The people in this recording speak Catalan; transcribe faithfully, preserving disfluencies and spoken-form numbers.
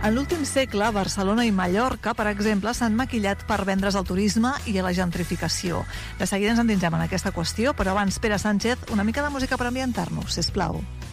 En l'últim segle, Barcelona i Mallorca, per exemple, s'han maquillat per vendre's al turisme i a la gentrificació. De seguida ens endinsem en aquesta qüestió, però abans, Pere Sánchez, una mica de música per ambientar-nos, sisplau.